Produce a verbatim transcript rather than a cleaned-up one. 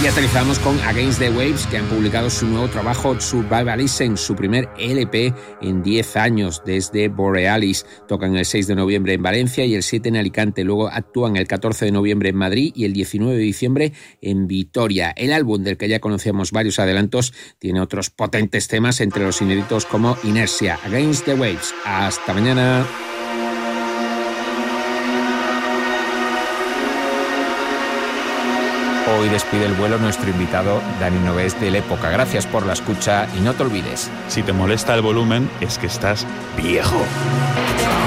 aterrizamos con Against the Waves, que han publicado su nuevo trabajo Survivalism, su primer L P en diez años desde Borealis. Tocan el seis de noviembre en Valencia y el siete en Alicante. Luego actúan el catorce de noviembre en Madrid y el diecinueve de diciembre en Vitoria. El álbum, del que ya conocíamos varios adelantos, tiene otros potentes temas, entre los inéditos como Inercia. Against the Waves. Hasta mañana. Hoy despide el vuelo nuestro invitado Dani Novés de La Época. Gracias por la escucha y no te olvides: si te molesta el volumen, es que estás viejo.